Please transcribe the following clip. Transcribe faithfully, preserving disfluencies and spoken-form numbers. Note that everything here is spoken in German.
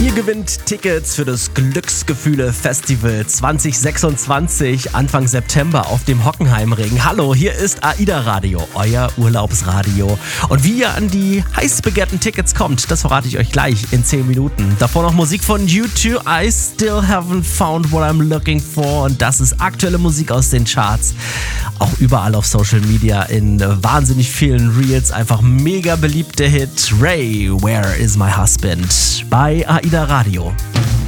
Ihr gewinnt Tickets für das Glücksgefühle Festival zwanzig sechsundzwanzig Anfang September auf dem Hockenheimring. Hallo, hier ist AIDA Radio, euer Urlaubsradio. Und wie ihr an die heiß begehrten Tickets kommt, das verrate ich euch gleich in zehn Minuten. Davor noch Musik von U zwei, I Still Haven't Found What I'm Looking For. Und das ist aktuelle Musik aus den Charts. Auch überall auf Social Media in wahnsinnig vielen Reels. Einfach mega beliebter Hit. Ray, Where is My Husband? Bei AIDA Radio.